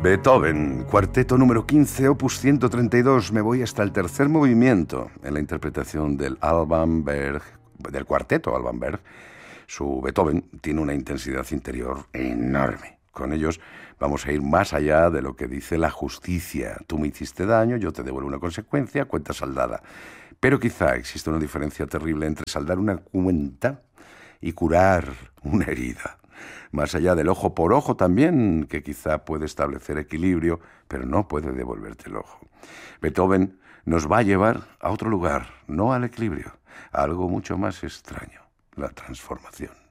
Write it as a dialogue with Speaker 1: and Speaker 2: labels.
Speaker 1: Beethoven, cuarteto número 15, opus 132. Me voy hasta el tercer movimiento en la interpretación del cuarteto Alban Berg. Su Beethoven tiene una intensidad interior enorme. Con ellos vamos a ir más allá de lo que dice la justicia. Tú me hiciste daño, yo te devuelvo una consecuencia, cuenta saldada. Pero quizá existe una diferencia terrible entre saldar una cuenta y curar una herida. Más allá del ojo por ojo también, que quizá puede establecer equilibrio, pero no puede devolverte el ojo. Beethoven nos va a llevar a otro lugar, no al equilibrio, a algo mucho más extraño, la transformación.